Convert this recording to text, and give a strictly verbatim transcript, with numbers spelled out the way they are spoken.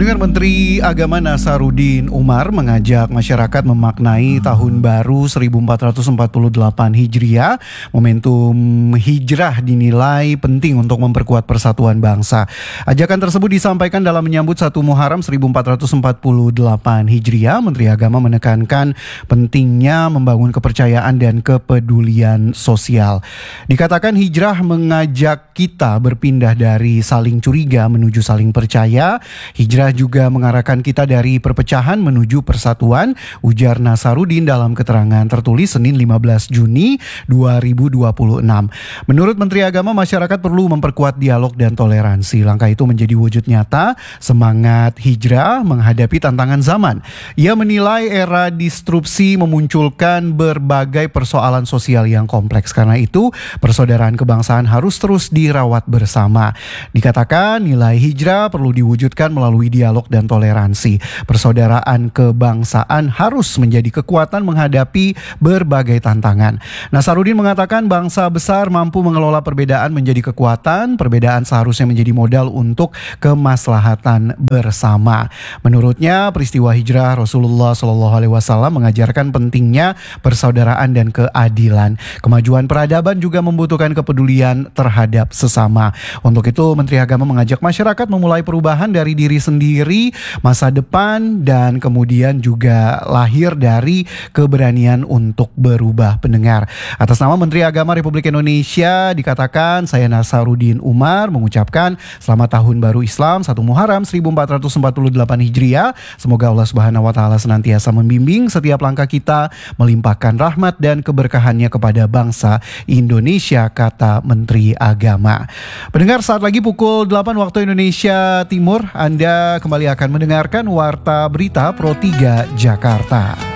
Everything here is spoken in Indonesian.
Pendengar, Menteri Agama Nasaruddin Umar mengajak masyarakat memaknai tahun baru seribu empat ratus empat puluh delapan Hijriah. Momentum hijrah dinilai penting untuk memperkuat persatuan bangsa. Ajakan tersebut disampaikan dalam menyambut satu Muharram seribu empat ratus empat puluh delapan Hijriah. Menteri Agama menekankan pentingnya membangun kepercayaan dan kepedulian sosial. Dikatakan hijrah mengajak kita berpindah dari saling curiga menuju saling percaya. Hijrah juga mengarahkan kita dari perpecahan menuju persatuan, ujar Nasaruddin dalam keterangan tertulis Senin lima belas Juni dua ribu dua puluh enam. Menurut Menteri Agama, masyarakat perlu memperkuat dialog dan toleransi. Langkah itu menjadi wujud nyata semangat hijrah menghadapi tantangan zaman. Ia menilai era disrupsi memunculkan berbagai persoalan sosial yang kompleks. Karena itu, persaudaraan kebangsaan harus terus dirawat bersama. Dikatakan nilai hijrah perlu diwujudkan melalui dialog dan toleransi. Persaudaraan kebangsaan harus menjadi kekuatan menghadapi berbagai tantangan. Nasaruddin mengatakan bangsa besar mampu mengelola perbedaan menjadi kekuatan. Perbedaan seharusnya menjadi modal untuk kemaslahatan bersama. Menurutnya, peristiwa hijrah Rasulullah shallallahu alaihi wasallam mengajarkan pentingnya persaudaraan dan keadilan. Kemajuan peradaban juga membutuhkan kepedulian terhadap sesama. Untuk itu, Menteri Agama mengajak masyarakat memulai perubahan dari diri sendiri, masa depan, dan kemudian juga lahir dari keberanian untuk berubah. Pendengar, atas nama Menteri Agama Republik Indonesia dikatakan saya Nasaruddin Umar mengucapkan selamat tahun baru Islam satu Muharram seribu empat ratus empat puluh delapan Hijriah. Semoga Allah Subhanahu wa taala senantiasa membimbing setiap langkah kita, melimpahkan rahmat dan keberkahannya kepada bangsa Indonesia, kata Menteri Agama. Pendengar, saat lagi pukul delapan waktu Indonesia Timur, Anda kembali akan mendengarkan Warta Berita Pro tiga Jakarta.